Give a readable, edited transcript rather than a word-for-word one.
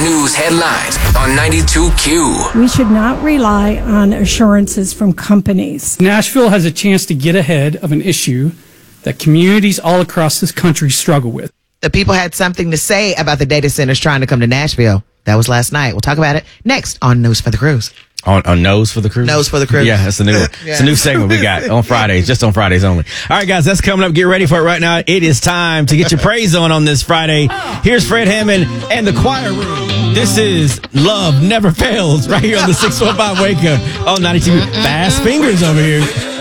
news headlines on 92Q. We should not rely on assurances from companies. Nashville has a chance to get ahead of an issue that communities all across this country struggle with. The people had something to say about the data centers trying to come to Nashville. That was last night. We'll talk about it next on News for the Cruise. On Nose for the Cruise? Nose for the Cruise. Yeah, that's a new one. It's a new segment we got on Fridays, just on Fridays only. All right, guys, that's coming up. Get ready for it right now. It is time to get your praise on this Friday. Here's Fred Hammond and the Choir Room. This is Love Never Fails right here on the 615 Wake Up on 92. Fast fingers over here.